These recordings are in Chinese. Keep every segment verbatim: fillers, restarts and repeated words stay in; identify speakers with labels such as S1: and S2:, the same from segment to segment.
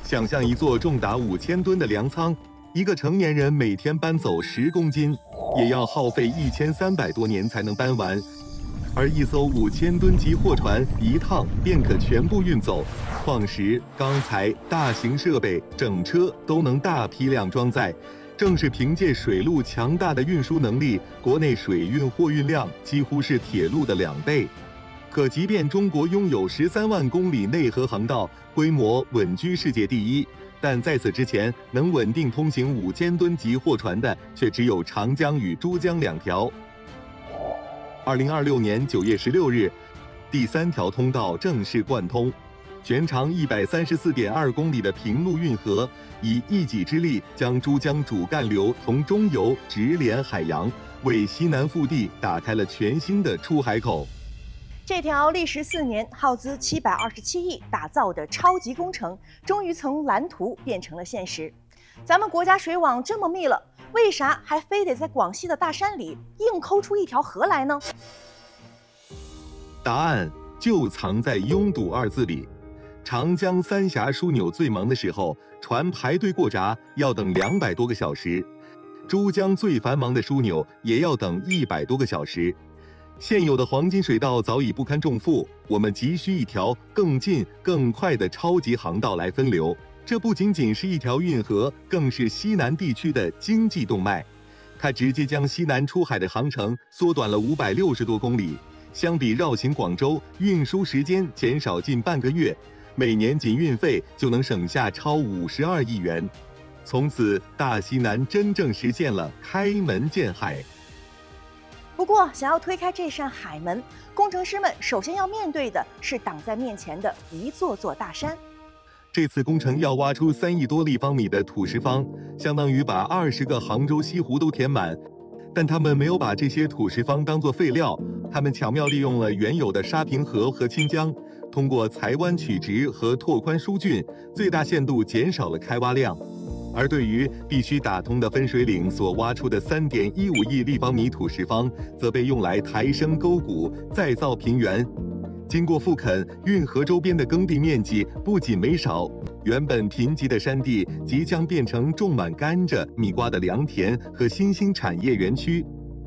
S1: 想象一座重达五千吨的粮仓，一个成年人每天搬走十公斤，也要耗费一千三百多年才能搬完。而一艘五千吨级货船一趟便可全部运走，矿石、钢材、大型设备整车都能大批量装载。正是凭借水路强大的运输能力，国内水运货运量几乎是铁路的两倍。可即便中国拥有十三万公里内河航道，规模稳居世界第一，但在此之前，能稳定通行五千吨级货船的却只有长江与珠江两条。二零二六年九月十六日，第三条通道正式贯通，全长一百三十四点二公里的平陆运河，以一己之力将珠江主干流从中游直连海洋，为西南腹地打开了全新的出海口。
S2: 这条历时四年、耗资七百二十七亿打造的超级工程，终于从蓝图变成了现实。咱们国家水网这么密了，为啥还非得在广西的大山里硬抠出一条河来呢？
S1: 答案就藏在拥堵二字里。长江三峡枢纽最忙的时候，船排队过闸要等两百多个小时；珠江最繁忙的枢纽也要等一百多个小时。现有的黄金水道早已不堪重负，我们急需一条更近、更快的超级航道来分流。这不仅仅是一条运河，更是西南地区的经济动脉。它直接将西南出海的航程缩短了五百六十多公里，相比绕行广州，运输时间减少近半个月，每年仅运费就能省下超五十二亿元。从此，大西南真正实现了开门见海。
S2: 不过，想要推开这扇海门，工程师们首先要面对的是挡在面前的一座座大山。
S1: 这次工程要挖出三亿多立方米的土石方，相当于把二十个杭州西湖都填满。但他们没有把这些土石方当作废料，他们巧妙利用了原有的沙坪河和清江，通过裁弯曲直和拓宽疏浚，最大限度减少了开挖量。而对于必须打通的分水岭所挖出的 三点一五亿立方米土石方，则被用来抬升沟谷、再造平原。经过复垦，运河周边的耕地面积不仅没少，原本贫瘠的山地即将变成种满甘蔗、蜜瓜的良田和新兴产业园区。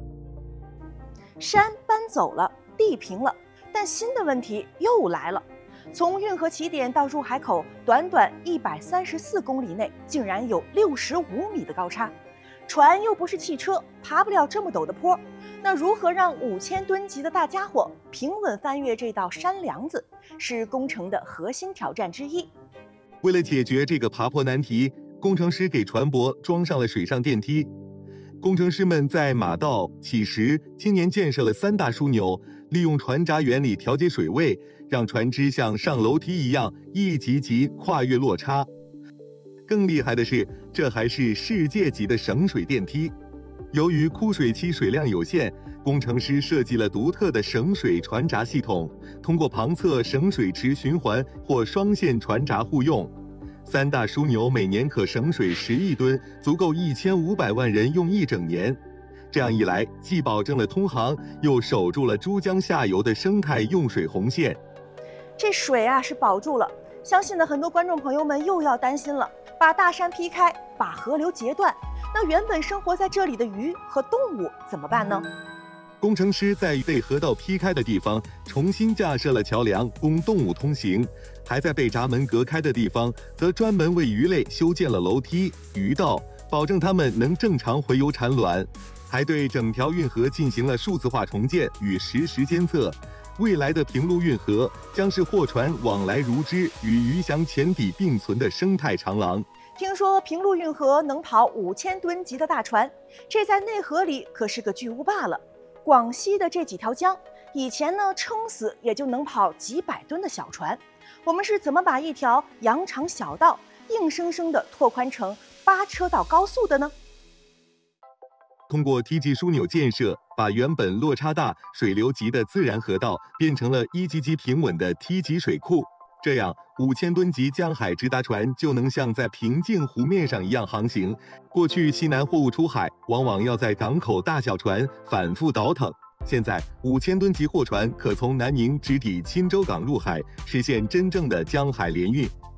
S2: 山搬走了，地平了，但新的问题又来了。从运河起点到入海口，短短一百三十四公里内，竟然有六十五米的高差。船又不是汽车，爬不了这么陡的坡。那如何让五千吨级的大家伙平稳翻越这道山梁子，是工程的核心挑战之一。
S1: 为了解决这个爬坡难题，工程师给船舶装上了水上电梯。工程师们在马道、起石、今年建设了三大枢纽，利用船闸原理调节水位，让船只像上楼梯一样一级级跨越落差。更厉害的是，这还是世界级的省水电梯。由于枯水期水量有限，工程师设计了独特的省水船闸系统，通过旁侧省水池循环或双线船闸互用。三大枢纽每年可省水十亿吨，足够一千五百万人用一整年。这样一来，既保证了通航，又守住了珠江下游的生态用水红线。
S2: 这水啊是保住了，相信呢很多观众朋友们又要担心了，把大山劈开，把河流截断，那原本生活在这里的鱼和动物怎么办呢？
S1: 工程师在被河道劈开的地方重新架设了桥梁，供动物通行；还在被闸门隔开的地方，则专门为鱼类修建了楼梯、鱼道，保证它们能正常洄游产卵。还对整条运河进行了数字化重建与实时监测。未来的平陆运河将是货船往来如织、与鱼翔浅底并存的生态长廊。
S2: 听说平陆运河能跑五千吨级的大船，这在内河里可是个巨无霸了。广西的这几条江，以前呢撑死也就能跑几百吨的小船，我们是怎么把一条羊肠小道硬生生地拓宽成八车道高速的呢？
S1: 通过梯级枢纽建设，把原本落差大、水流急的自然河道变成了一级级平稳的梯级水库。这样，五千吨级江海直达船就能像在平静湖面上一样航行。过去西南货物出海，往往要在港口大小船反复倒腾。现在，五千吨级货船可从南宁直抵钦州港入海，实现真正的江海联运。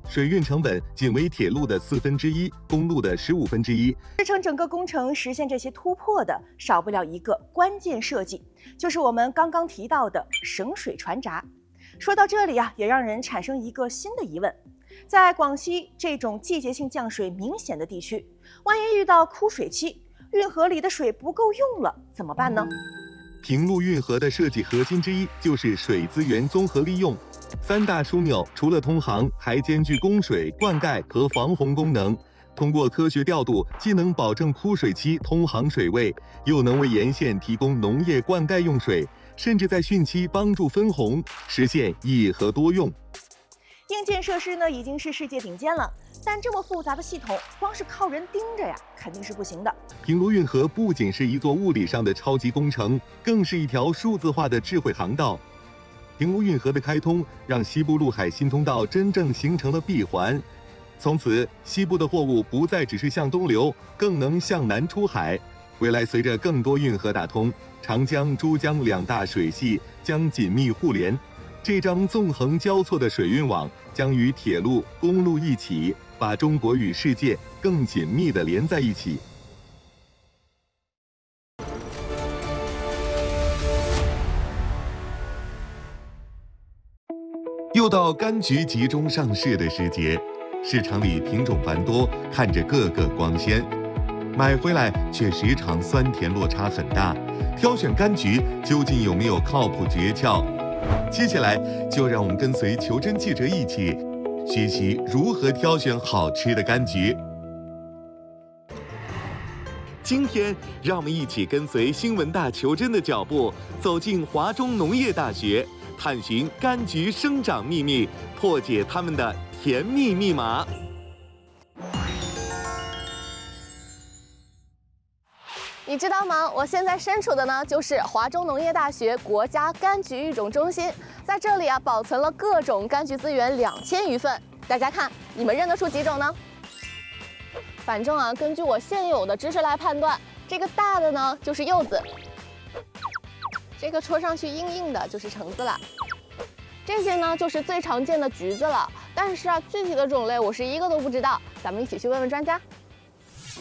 S1: 水运成本仅为铁路的四分之一，公路的十五分之一。
S2: 支撑整个工程实现这些突破的，少不了一个关键设计，就是我们刚刚提到的省水船闸。说到这里啊，也让人产生一个新的疑问：在广西这种季节性降水明显的地区，万一遇到枯水期，运河里的水不够用了，怎么办呢？
S1: 平陆运河的设计核心之一就是水资源综合利用。三大枢纽除了通航，还兼具供水、灌溉和防洪功能。通过科学调度，既能保证枯水期通航水位，又能为沿线提供农业灌溉用水，甚至在汛期帮助分洪，实现一河多用。
S2: 硬件设施呢已经是世界顶尖了，但这么复杂的系统，光是靠人盯着呀，肯定是不行的。
S1: 平卢运河不仅是一座物理上的超级工程，更是一条数字化的智慧航道。平卢运河的开通，让西部陆海新通道真正形成了闭环。从此，西部的货物不再只是向东流，更能向南出海。未来，随着更多运河打通，长江、珠江两大水系将紧密互联。这张纵横交错的水运网将与铁路、公路一起，把中国与世界更紧密地连在一起。又到柑橘集中上市的时节，市场里品种繁多，看着个个光鲜，买回来却时常酸甜落差很大。挑选柑橘究竟有没有靠谱诀窍？接下来就让我们跟随求真记者一起学习如何挑选好吃的柑橘。今天，让我们一起跟随新闻大求真的脚步，走进华中农业大学，探寻柑橘生长秘密，破解它们的甜蜜密码。
S3: 你知道吗？我现在身处的呢，就是华中农业大学国家柑橘育种中心，在这里啊，保存了各种柑橘资源两千余份。大家看，你们认得出几种呢？反正啊，根据我现有的知识来判断，这个大的呢就是柚子，这个戳上去硬硬的就是橙子了，这些呢就是最常见的橘子了。但是啊，具体的种类我是一个都不知道，咱们一起去问问专家。